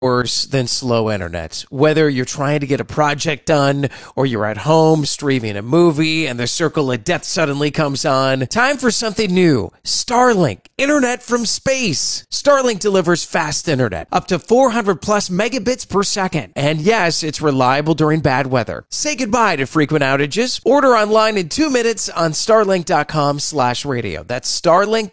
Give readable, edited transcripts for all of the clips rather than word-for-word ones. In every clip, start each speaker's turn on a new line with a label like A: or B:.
A: worse than slow internet. Whether you're trying to get a project done or you're at home streaming a movie and the circle of death suddenly comes on, time for something new. Starlink, internet from space. Starlink delivers fast internet, up to 400 plus megabits per second. And yes, it's reliable during bad weather. Say goodbye to frequent outages. Order online in 2 minutes on starlink.com/radio. That's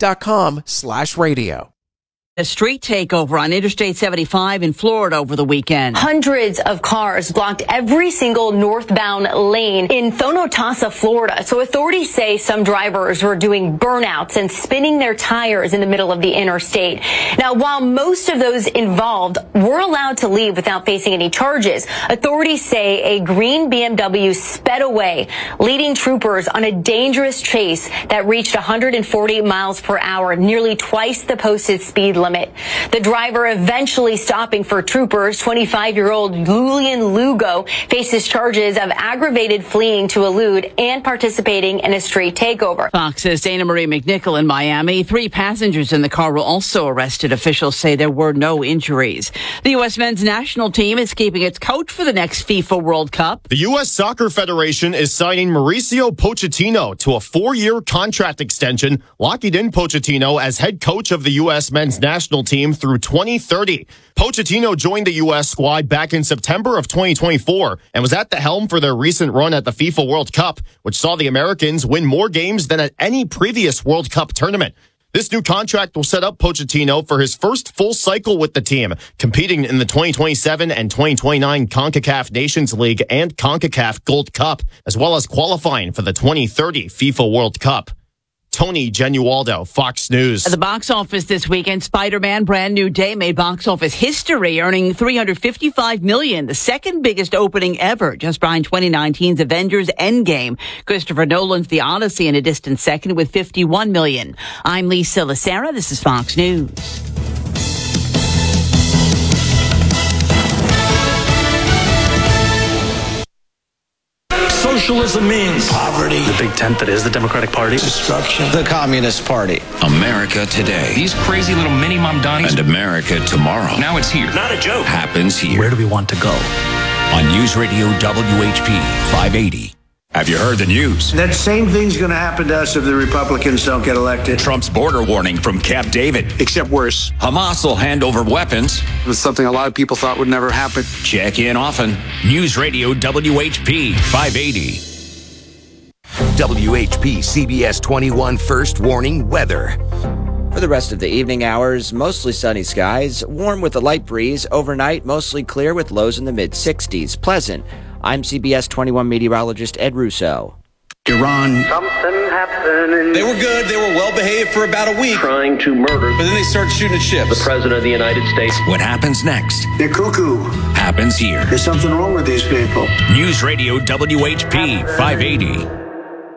A: starlink.com/radio.
B: A street takeover on Interstate 75 in Florida over the weekend.
C: Hundreds of cars blocked every single northbound lane in Thonotasa, Florida. So authorities say some drivers were doing burnouts and spinning their tires in the middle of the interstate. Now, while most of those involved were allowed to leave without facing any charges, authorities say a green BMW sped away, leading troopers on a dangerous chase that reached 140 miles per hour, nearly twice the posted speed limit. The driver eventually stopping for troopers. 25-year-old Julian Lugo faces charges of aggravated fleeing to elude and participating in a street takeover.
B: Fox's Dana Marie McNichol in Miami. 3 passengers in the car were also arrested. Officials say there were no injuries. The U.S. men's national team is keeping its coach for the next FIFA World Cup.
D: The U.S. Soccer Federation is signing Mauricio Pochettino to a 4-year contract extension, locking in Pochettino as head coach of the U.S. men's national team through 2030. Pochettino joined the U.S. squad back in September of 2024 and was at the helm for their recent run at the FIFA World Cup, which saw the Americans win more games than at any previous World Cup tournament. This new contract will set up Pochettino for his first full cycle with the team, competing in the 2027 and 2029 CONCACAF Nations League and CONCACAF Gold Cup, as well as qualifying for the 2030 FIFA World Cup. Tony Genualdo, Fox News.
B: At the box office this weekend, Spider-Man Brand New Day made box office history, earning $355 million, the second biggest opening ever, just behind 2019's Avengers Endgame. Christopher Nolan's The Odyssey in a distant second with $51 million. I'm Lisa Lacera. This is Fox News.
E: Socialism means
F: poverty.
E: The big tent that is the Democratic Party.
F: Destruction. The Communist Party.
G: America today.
H: These crazy little mini Mamdanis.
G: And America tomorrow.
H: Now it's here.
E: Not a joke.
G: Happens here.
E: Where do we want to go?
G: On News Radio WHP 580. Have you heard the news?
F: That same thing's going to happen to us if the Republicans don't get elected.
G: Trump's border warning from Camp David.
I: Except worse.
G: Hamas will hand over weapons.
I: It was something a lot of people thought would never happen.
G: Check in often. News Radio WHP 580.
J: WHP CBS 21 First Warning Weather.
K: For the rest of the evening hours, mostly sunny skies, warm with a light breeze. Overnight, mostly clear with lows in the mid-60s. Pleasant. I'm CBS 21 meteorologist Ed Russo.
I: Iran.
L: Something happened.
M: They were good. They were well behaved for about a week.
L: Trying to murder.
M: But then they started shooting at ships.
L: The President of the United States.
G: What happens next?
F: They're cuckoo.
G: Happens here.
F: There's something wrong with these people.
G: News Radio WHP 580.